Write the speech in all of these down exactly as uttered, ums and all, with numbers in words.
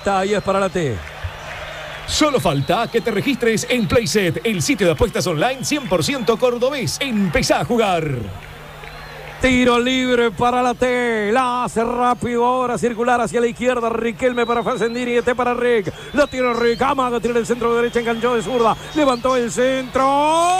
está y es para la T. Solo falta que te registres en Playset, el sitio de apuestas online cien por ciento cordobés. Empezá a jugar. Tiro libre para la T. La hace rápido ahora. Circular hacia la izquierda. Riquelme para Facendini. T para Rick. Lo tira Rick. Amaga. Tira el centro de derecha. Enganchó de zurda. Levantó el centro.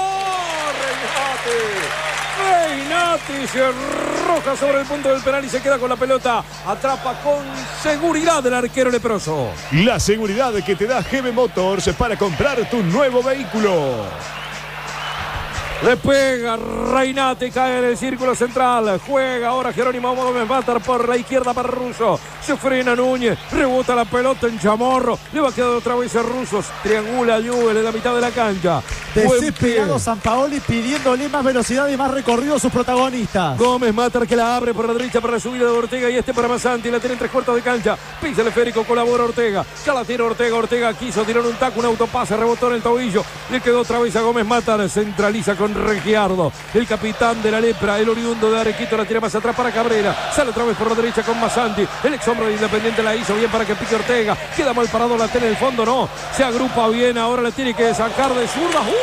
Reinati. Reinati se arroja sobre el punto del penal y se queda con la pelota. Atrapa con seguridad el arquero leproso. La seguridad que te da G B Motors para comprar tu nuevo vehículo. Le pega Reinati, cae en el círculo central. Juega ahora Jerónimo Gómez Matar por la izquierda para Russo. Se frena Núñez. Rebota la pelota en Chamorro. Le va a quedar otra vez a Russo. Triangula a Newell en la mitad de la cancha. Desesperado Sampaoli pidiéndole más velocidad y más recorrido a sus protagonistas. Gómez Matar que la abre por la derecha para la subida de Ortega y este para Masanti. La tiene en tres cuartos de cancha. Pisa el esférico, colabora Ortega. Ya la tiene Ortega. Ortega quiso tirar un taco, un autopase, rebotó en el tobillo. Le quedó otra vez a Gómez Matar. Centraliza con Regiardo, el capitán de la Lepra, el oriundo de Arequito, la tira más atrás para Cabrera, sale otra vez por la derecha con Masanti, el ex hombre de Independiente la hizo bien para que pique Ortega, queda mal parado la tele en el fondo, no, se agrupa bien, ahora le tiene que sacar de zurda. ¡Uh!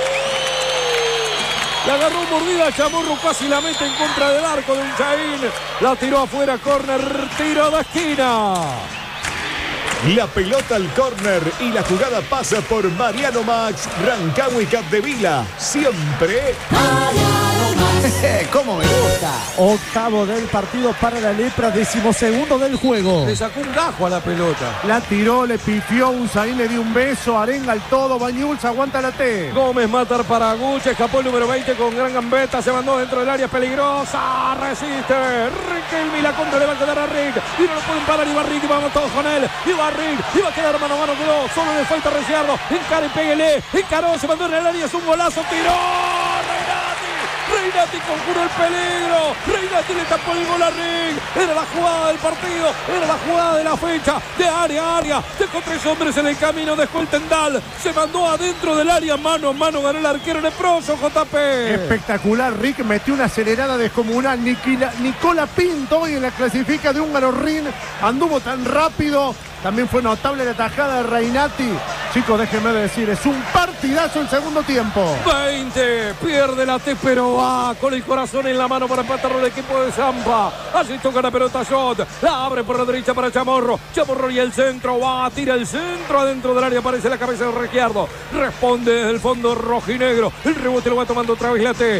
La agarró mordida Chamorro, casi la mete en contra del arco de Unchaín, la tiró afuera, córner, tiro de esquina. La pelota al córner y la jugada pasa por Mariano Max, Rancagua y Capdevila. Siempre. ¡Cómo me gusta! Octavo del partido para la Lepra, decimosegundo del juego. Le sacó un gajo a la pelota. La tiró, le pifió, Unzaín le dio un beso, arenga al todo, Bañuls aguanta la T. Gómez Matar para Guche, escapó el número veinte con gran gambeta, se mandó dentro del área peligrosa, resiste, Riquelme la contra le va a quedar a Rick, y no lo pueden parar, y va Rick, y vamos todos con él, y va Rick, y va a quedar mano a mano, quedó, solo le falta Reciardo, encara y péguele, encaró, se mandó en el área, es un golazo, tiró, Reinati. Reinati conjuró el peligro. Reinati le tapó el gol a Rick. Era la jugada del partido. Era la jugada de la fecha. De área a área. Dejó tres hombres en el camino. Dejó el tendal. Se mandó adentro del área. Mano a mano ganó el arquero leproso, J P. Espectacular. Rick metió una acelerada descomunal. Nicola, Nicola Pinto hoy en la clasifica de Húngaro Rin. Anduvo tan rápido. También fue notable la tajada de Reinati. Chicos, déjenme decir, es un partidazo el segundo tiempo. veinte, pierde la T, pero va con el corazón en la mano para empatarlo el equipo de Zampa. Allí toca la pelota Shot, la abre por la derecha para Chamorro. Chamorro y el centro, va, tira el centro adentro del área, aparece la cabeza de Regiardo. Responde desde el fondo rojinegro. El rebote lo va tomando otra vez la T.